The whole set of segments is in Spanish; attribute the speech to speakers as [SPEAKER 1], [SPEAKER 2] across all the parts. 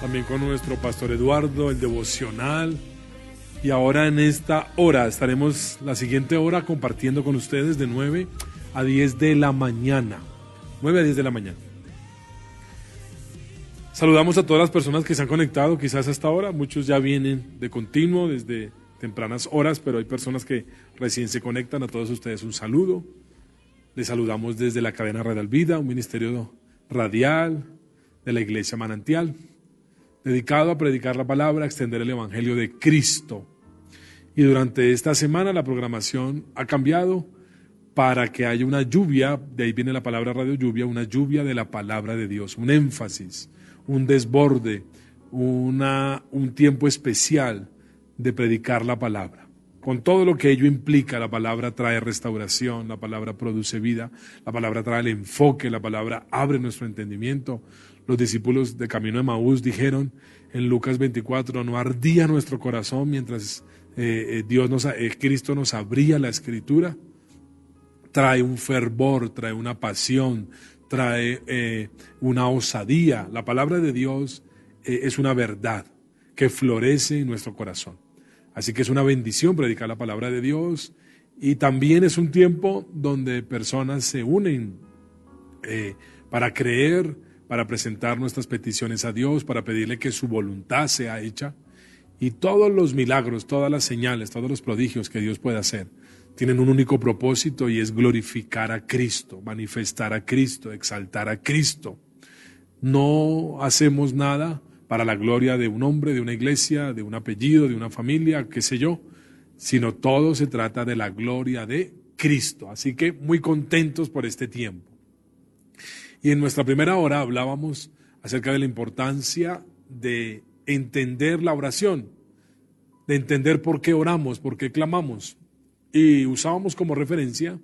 [SPEAKER 1] también con nuestro pastor Eduardo, el devocional. Y ahora en esta hora estaremos la siguiente hora compartiendo con ustedes de 9 a 10 de la mañana. 9 a 10 de la mañana. Saludamos a todas las personas que se han conectado quizás hasta ahora. Muchos ya vienen de continuo desde tempranas horas, pero hay personas que recién se conectan. A todos ustedes un saludo. Les saludamos desde la cadena Radial Vida, un ministerio radial de la Iglesia Manantial, dedicado a predicar la palabra, a extender el evangelio de Cristo. Y durante esta semana la programación ha cambiado para que haya una lluvia, de ahí viene la palabra radio lluvia, una lluvia de la palabra de Dios, un énfasis, un desborde, un tiempo especial de predicar la palabra. Con todo lo que ello implica, la palabra trae restauración, la palabra produce vida, la palabra trae el enfoque, la palabra abre nuestro entendimiento. Los discípulos de Camino de Emaús dijeron en Lucas 24, no ardía nuestro corazón mientras Cristo nos abría la Escritura. Trae un fervor, trae una pasión, trae una osadía. La palabra de Dios es una verdad que florece en nuestro corazón. Así que es una bendición predicar la palabra de Dios, y también es un tiempo donde personas se unen para creer, para presentar nuestras peticiones a Dios, para pedirle que su voluntad sea hecha, y todos los milagros, todas las señales, todos los prodigios que Dios puede hacer tienen un único propósito, y es glorificar a Cristo, manifestar a Cristo, exaltar a Cristo. No hacemos nada para la gloria de un hombre, de una iglesia, de un apellido, de una familia, qué sé yo, sino todo se trata de la gloria de Cristo. Así que muy contentos por este tiempo. Y en nuestra primera hora hablábamos acerca de la importancia de entender la oración, de entender por qué oramos, por qué clamamos. Y usábamos como referencia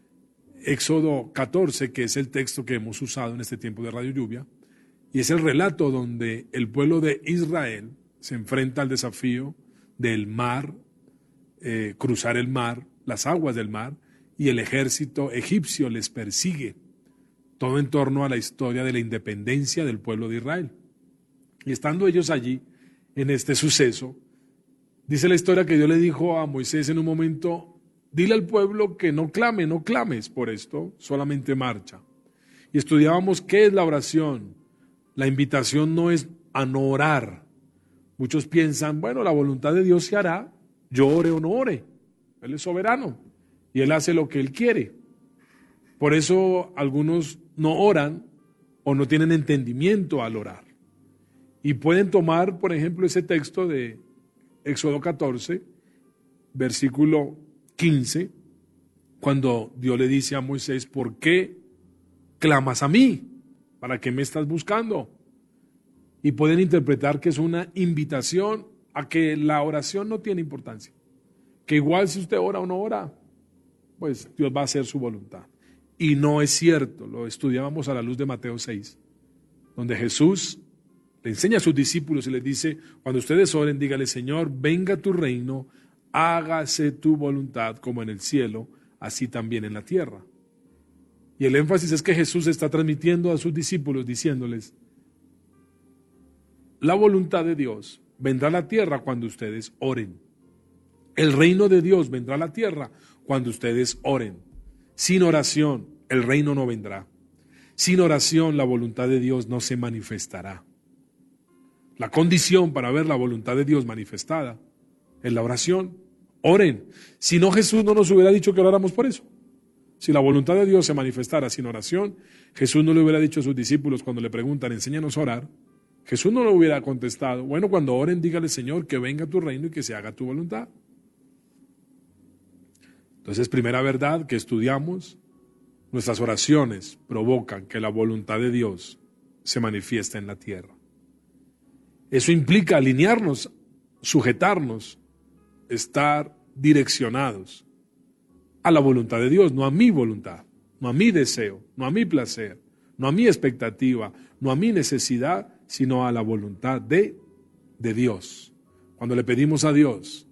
[SPEAKER 1] Éxodo 14, que es el texto que hemos usado en este tiempo de Radio Lluvia, y es el relato donde el pueblo de Israel se enfrenta al desafío del mar, cruzar el mar, las aguas del mar, y el ejército egipcio les persigue. Todo en torno a la historia de la independencia del pueblo de Israel. Y estando ellos allí, en este suceso, dice la historia que Dios le dijo a Moisés en un momento, dile al pueblo que no clame, no clames por esto, solamente marcha. Y estudiábamos qué es la oración. La invitación no es a no orar. Muchos piensan, bueno, la voluntad de Dios se hará, yo ore o no ore. Él es soberano y Él hace lo que Él quiere. Por eso algunos no oran o no tienen entendimiento al orar. Y pueden tomar, por ejemplo, ese texto de Éxodo 14, versículo 15, cuando Dios le dice a Moisés, ¿por qué clamas a mí? ¿Para qué me estás buscando? Y pueden interpretar que es una invitación a que la oración no tiene importancia. Que igual si usted ora o no ora, pues Dios va a hacer su voluntad. Y no es cierto, lo estudiábamos a la luz de Mateo 6, donde Jesús le enseña a sus discípulos y les dice, cuando ustedes oren, dígale, Señor, venga tu reino, hágase tu voluntad como en el cielo, así también en la tierra. Y el énfasis es que Jesús está transmitiendo a sus discípulos diciéndoles, la voluntad de Dios vendrá a la tierra cuando ustedes oren. El reino de Dios vendrá a la tierra cuando ustedes oren. Sin oración, el reino no vendrá. Sin oración, la voluntad de Dios no se manifestará. La condición para ver la voluntad de Dios manifestada es la oración. Oren. Si no, Jesús no nos hubiera dicho que oráramos por eso. Si la voluntad de Dios se manifestara sin oración, Jesús no le hubiera dicho a sus discípulos cuando le preguntan, enséñanos a orar. Jesús no le hubiera contestado, bueno, cuando oren, dígale, Señor, que venga tu reino y que se haga tu voluntad. Entonces, primera verdad que estudiamos, nuestras oraciones provocan que la voluntad de Dios se manifieste en la tierra. Eso implica alinearnos, sujetarnos, estar direccionados a la voluntad de Dios, no a mi voluntad, no a mi deseo, no a mi placer, no a mi expectativa, no a mi necesidad, sino a la voluntad de Dios. Cuando le pedimos a Dios